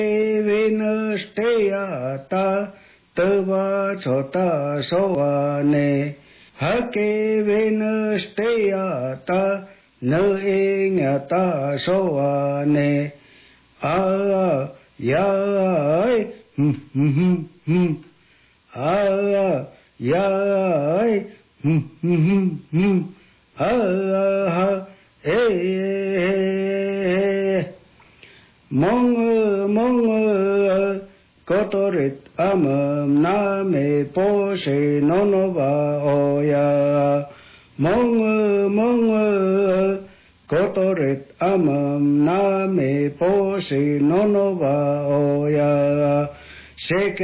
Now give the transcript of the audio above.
vinasteyata tava chota sovane hake vinasteyata nơ ingata sovane a ya a ya ha mong kotorit name pose nonova oya mong kotorit name pose nonova oya